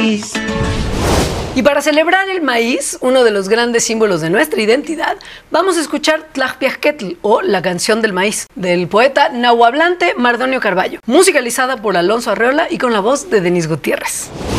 maíz. Y para celebrar el maíz, uno de los grandes símbolos de nuestra identidad, vamos a escuchar Tlajpiajquetl, o La canción del maíz, del poeta nahuablante Mardonio Carballo, musicalizada por Alonso Arreola y con la voz de Denis Gutiérrez.